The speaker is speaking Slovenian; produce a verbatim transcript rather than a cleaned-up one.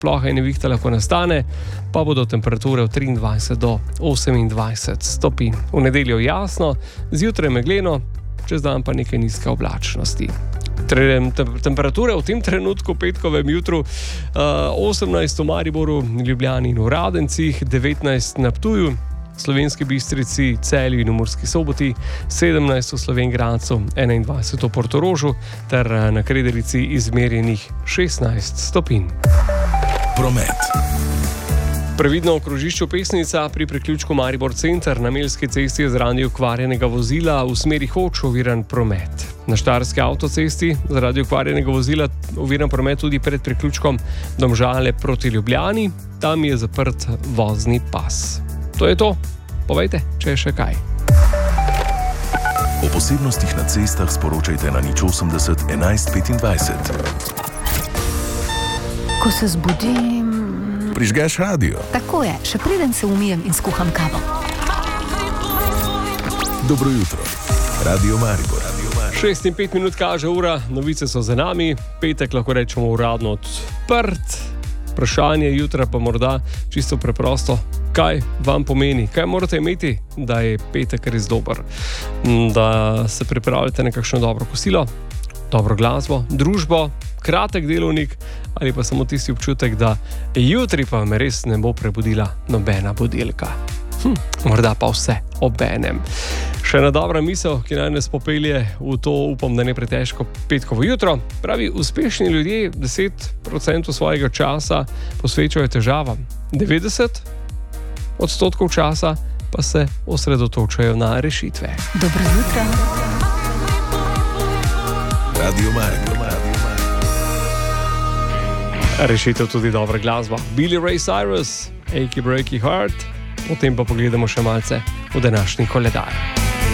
ploha in nevihta lahko nastane, pa bodo temperature od triindvajset do osemindvajset stopinj. V nedeljo jasno, zjutraj megleno, čez dan pa nekaj nizke oblačnosti. Temperature v tem trenutku, petkovem jutru, uh, osemnajst v Mariboru, Ljubljani in v Radencih, devetnajst na Ptuju, Slovenski Bistrici, Celju in v Murski Soboti, sedemnajst v Slovenj Gradcu, enaindvajset v Portorožu ter na Krederici izmerjenih šestnajst stopinj. Promet. Previdno v krožišču Pesnica pri priključku Maribor Center na Melski cesti je zaradi okvarjenega vozila v smeri Hoč oviran promet. Na Štajerski avtocesti zaradi okvarjenega vozila oviran promet tudi pred priključkom Domžale proti Ljubljani, tam je zaprt vozni pas. To je to. Povejte, če je še kaj. O posebnostih na cestah sporočajte na nič osemdeset enajst petindvajset. Ko se zbudim... Prižgeš radio. Tako je, še preden se umijem in skuham kavo. Dobro jutro. Radio Maribor. šest in pet minut kaže ura, novice so za nami, petek lahko rečemo uradno odprt. Vprašanje jutra pa morda čisto preprosto, kaj vam pomeni, kaj morate imeti, da je petek res dober, da se pripravljate na kakšno dobro kosilo, dobro glasbo, družbo, kratek delovnik ali pa samo tisti občutek, da jutri pa me res ne bo prebudila nobena budilka. Hm, morda pa vse obenem. Še ena dobra misel, ki naj nas popelje v to, upam, da ne pretežko petkovo jutro. Pravi, uspešni ljudje deset procentov svojega časa posvečajo težavam, devetdeset odstotkov časa pa se osredotočajo na rešitve. Dobro jutro. Radio Maribor. Rešitev tudi dobra glasba. Billy Ray Cyrus, Achy Breaky Heart. Potem pa pogledamo še malce v današnji koledar.